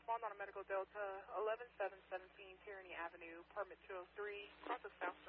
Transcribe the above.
respond on a medical Delta 11717 Tyranny Avenue, apartment 203, Crossing South.